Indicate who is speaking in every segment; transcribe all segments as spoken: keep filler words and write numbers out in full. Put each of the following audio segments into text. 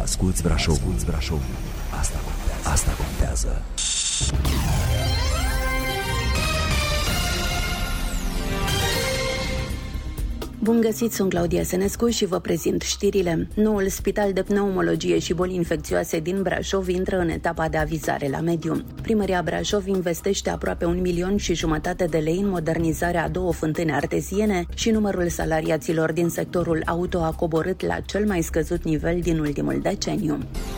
Speaker 1: Asculți Brașov, asculți Brașov. Asta contează. Asta contează.
Speaker 2: Bun găsit, sunt Claudia Senescu și vă prezint știrile. Noul spital de pneumologie și boli infecțioase din Brașov intră în etapa de avizare la mediu. Primăria Brașov investește aproape un milion și jumătate de lei în modernizarea a două fântâni arteziene și numărul salariaților din sectorul auto a coborât la cel mai scăzut nivel din ultimul deceniu.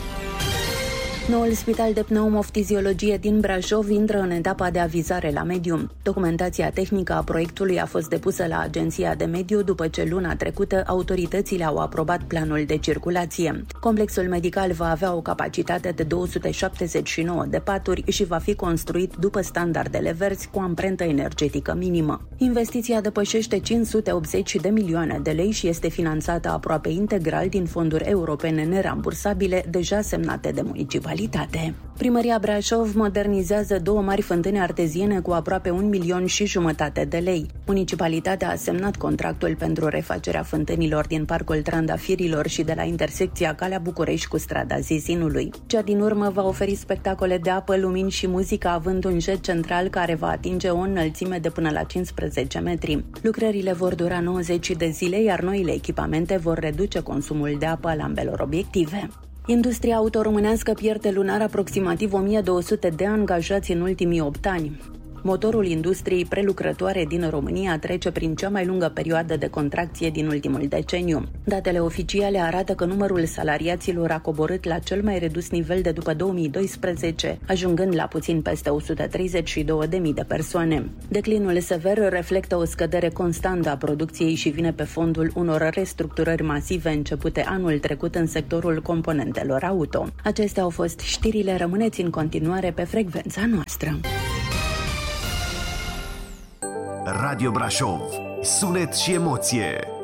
Speaker 2: Noul spital de pneumoftiziologie din Brașov intră în etapa de avizare la mediu. Documentația tehnică a proiectului a fost depusă la Agenția de Mediu după ce luna trecută autoritățile au aprobat planul de circulație. Complexul medical va avea o capacitate de două sute șaptezeci și nouă de paturi și va fi construit după standardele verzi cu amprentă energetică minimă. Investiția depășește cinci sute optzeci de milioane de lei și este finanțată aproape integral din fonduri europene nerambursabile deja semnate de municipalitate. Primăria Brașov modernizează două mari fântâni arteziene cu aproape un milion și jumătate de lei. Municipalitatea a semnat contractul pentru refacerea fântânilor din Parcul Trandafirilor și de la intersecția Calea București cu strada Zizinului. Cea din urmă va oferi spectacole de apă, lumini și muzică, având un jet central care va atinge o înălțime de până la cincisprezece metri. Lucrările vor dura nouăzeci de zile, iar noile echipamente vor reduce consumul de apă al ambelor obiective. Industria autoromânească pierde lunar aproximativ o mie două sute de angajați în ultimii opt ani. Motorul industriei prelucrătoare din România trece prin cea mai lungă perioadă de contracție din ultimul deceniu. Datele oficiale arată că numărul salariaților a coborât la cel mai redus nivel de după două mii doisprezece, ajungând la puțin peste o sută treizeci și două de mii de persoane. Declinul sever reflectă o scădere constantă a producției și vine pe fondul unor restructurări masive începute anul trecut în sectorul componentelor auto. Acestea au fost știrile, rămâneți în continuare pe frecvența noastră.
Speaker 3: Radio Brașov. Sunet și emoție.